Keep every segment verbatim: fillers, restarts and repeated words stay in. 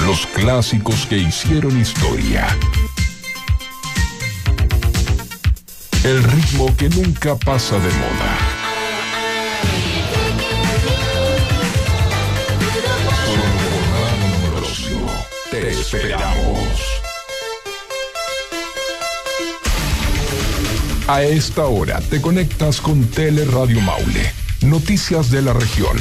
Los clásicos que hicieron historia. El ritmo que nunca pasa de moda. Te esperamos. A esta hora te conectas con Teleradio Maule. Noticias de la región.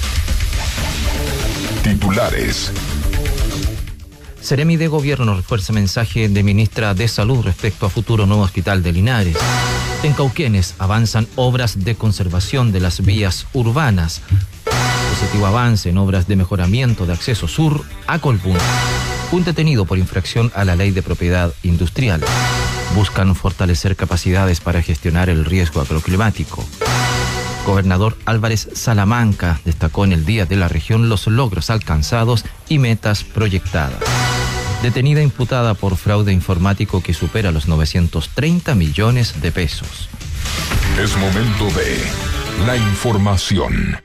Titulares. Seremi de Gobierno refuerza mensaje de ministra de Salud respecto a futuro nuevo hospital de Linares. En Cauquenes avanzan obras de conservación de las vías urbanas. Positivo avance en obras de mejoramiento de acceso sur a Colbún. Un detenido por infracción a la ley de propiedad industrial. Buscan fortalecer capacidades para gestionar el riesgo agroclimático. Gobernador Álvarez Salamanca destacó en el Día de la Región los logros alcanzados y metas proyectadas. Detenida imputada por fraude informático que supera los novecientos treinta millones de pesos. Es momento de la información.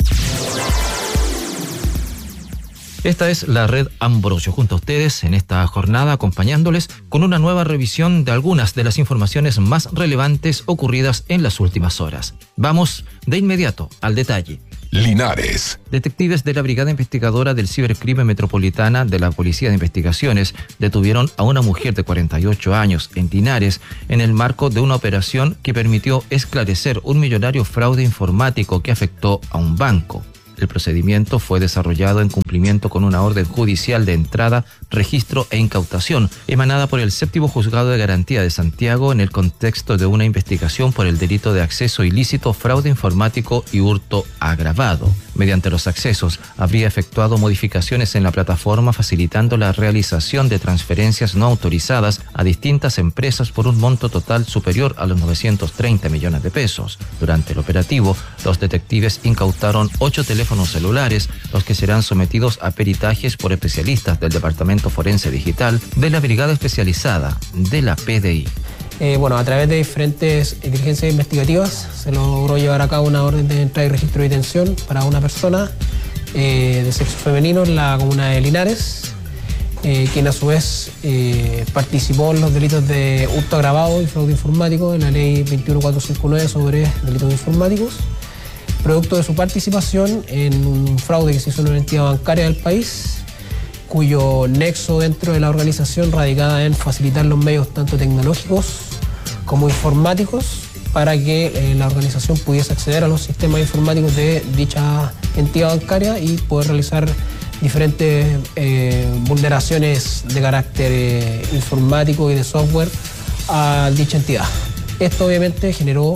Esta es la red Ambrosio, junto a ustedes en esta jornada, acompañándoles con una nueva revisión de algunas de las informaciones más relevantes ocurridas en las últimas horas. Vamos de inmediato al detalle. Linares. Detectives de la Brigada Investigadora del Cibercrimen Metropolitana de la Policía de Investigaciones detuvieron a una mujer de cuarenta y ocho años en Linares en el marco de una operación que permitió esclarecer un millonario fraude informático que afectó a un banco. El procedimiento fue desarrollado en cumplimiento con una orden judicial de entrada, registro e incautación, emanada por el Séptimo Juzgado de Garantía de Santiago en el contexto de una investigación por el delito de acceso ilícito, fraude informático y hurto agravado. Mediante los accesos, habría efectuado modificaciones en la plataforma facilitando la realización de transferencias no autorizadas a distintas empresas por un monto total superior a los novecientos treinta millones de pesos. Durante el operativo, los detectives incautaron ocho teléfonos celulares, los que serán sometidos a peritajes por especialistas del Departamento Forense Digital de la Brigada Especializada de la P D I. Eh, bueno, a través de diferentes diligencias investigativas se logró llevar a cabo una orden de entrada y registro de detención para una persona eh, de sexo femenino en la comuna de Linares, eh, quien a su vez eh, participó en los delitos de hurto agravado y fraude informático en la ley veintiuno mil cuatrocientos cincuenta y nueve sobre delitos informáticos, producto de su participación en un fraude que se hizo en una entidad bancaria del país, cuyo nexo dentro de la organización radicaba en facilitar los medios tanto tecnológicos como informáticos para que eh, la organización pudiese acceder a los sistemas informáticos de dicha entidad bancaria y poder realizar diferentes eh, vulneraciones de carácter eh, informático y de software a dicha entidad. Esto obviamente generó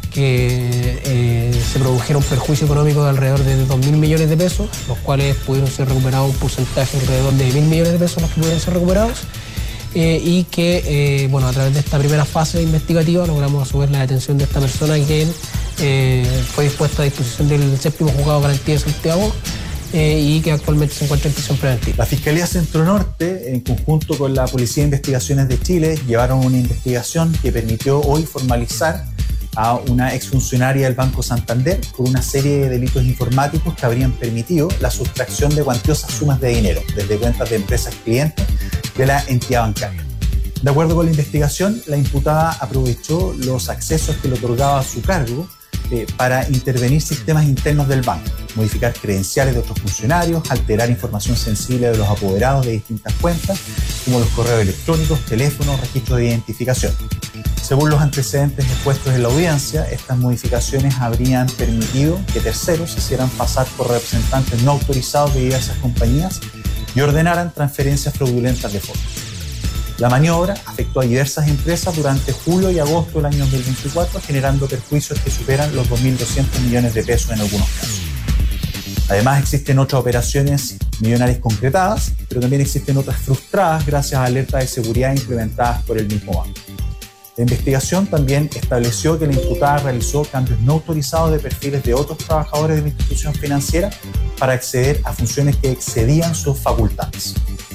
que eh, se produjera un perjuicio económico de alrededor de dos mil millones de pesos, los cuales pudieron ser recuperados un porcentaje alrededor de mil millones de pesos los que pudieron ser recuperados, eh, y que, eh, bueno, a través de esta primera fase investigativa logramos a su vez la detención de esta persona, quien eh, fue dispuesta a disposición del Séptimo Juzgado de Garantía de Santiago eh, y que actualmente se encuentra en prisión preventiva. La Fiscalía Centro Norte, en conjunto con la Policía de Investigaciones de Chile, llevaron una investigación que permitió hoy formalizar a una exfuncionaria del Banco Santander por una serie de delitos informáticos que habrían permitido la sustracción de cuantiosas sumas de dinero desde cuentas de empresas clientes de la entidad bancaria. De acuerdo con la investigación, la imputada aprovechó los accesos que le otorgaba a su cargo eh, para intervenir sistemas internos del banco, modificar credenciales de otros funcionarios, alterar información sensible de los apoderados de distintas cuentas, como los correos electrónicos, teléfonos, registros de identificación. Según los antecedentes expuestos en la audiencia, estas modificaciones habrían permitido que terceros se hicieran pasar por representantes no autorizados de diversas compañías y ordenaran transferencias fraudulentas de fondos. La maniobra afectó a diversas empresas durante julio y agosto del año dos mil veinticuatro, generando perjuicios que superan los dos mil doscientos millones de pesos en algunos casos. Además, existen otras operaciones millonarias concretadas, pero también existen otras frustradas gracias a alertas de seguridad implementadas por el mismo banco. La investigación también estableció que la imputada realizó cambios no autorizados de perfiles de otros trabajadores de la institución financiera para acceder a funciones que excedían sus facultades.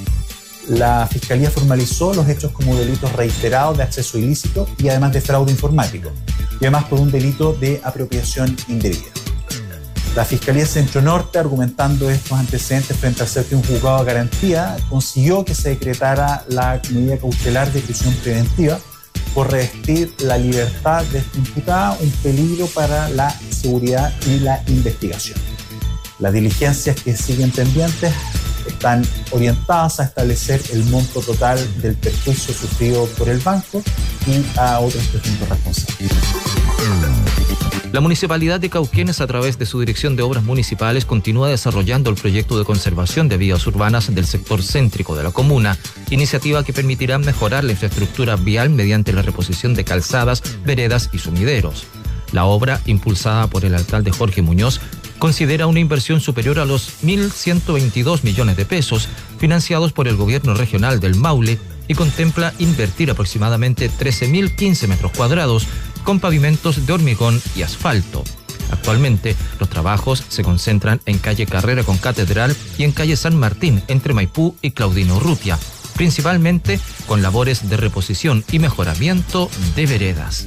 La Fiscalía formalizó los hechos como delitos reiterados de acceso ilícito y además de fraude informático, y además por un delito de apropiación indebida. La Fiscalía Centro Norte, argumentando estos antecedentes frente al séptimo juzgado de garantía, consiguió que se decretara la medida cautelar de prisión preventiva por revestir la libertad de esta imputada un peligro para la seguridad y la investigación. Las diligencias que siguen pendientes están orientadas a establecer el monto total del perjuicio sufrido por el banco y a otros presuntos responsables. La Municipalidad de Cauquenes, a través de su Dirección de Obras Municipales, continúa desarrollando el proyecto de conservación de vías urbanas del sector céntrico de la comuna, iniciativa que permitirá mejorar la infraestructura vial mediante la reposición de calzadas, veredas y sumideros. La obra, impulsada por el alcalde Jorge Muñoz, considera una inversión superior a los mil ciento veintidós millones de pesos financiados por el gobierno regional del Maule y contempla invertir aproximadamente trece mil quince metros cuadrados con pavimentos de hormigón y asfalto. Actualmente, los trabajos se concentran en calle Carrera con Catedral y en calle San Martín, entre Maipú y Claudino Urrutia, principalmente con labores de reposición y mejoramiento de veredas.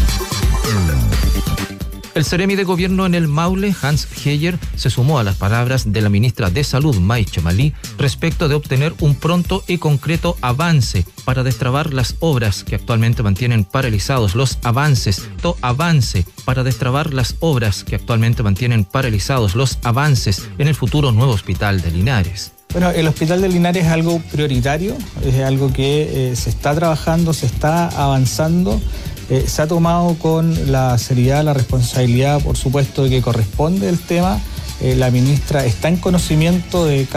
El Seremi de Gobierno en el Maule, Hans Heyer, se sumó a las palabras de la ministra de Salud, May Chemalí, respecto de obtener un pronto y concreto avance para destrabar las obras que actualmente mantienen paralizados los avances, to avance para destrabar las obras que actualmente mantienen paralizados los avances en el futuro nuevo hospital de Linares. Bueno, el Hospital de Linares es algo prioritario, es algo que eh, se está trabajando, se está avanzando. Eh, se ha tomado con la seriedad, la responsabilidad, por supuesto, de que corresponde el tema. Eh, la ministra está en conocimiento de